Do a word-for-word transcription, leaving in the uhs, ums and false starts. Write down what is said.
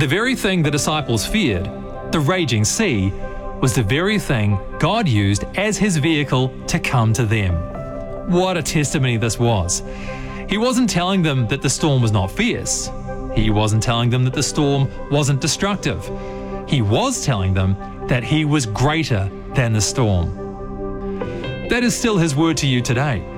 The very thing the disciples feared, the raging sea, was the very thing God used as his vehicle to come to them. What a testimony this was. He wasn't telling them that the storm was not fierce. He wasn't telling them that the storm wasn't destructive. He was telling them that he was greater than the storm. That is still his word to you today.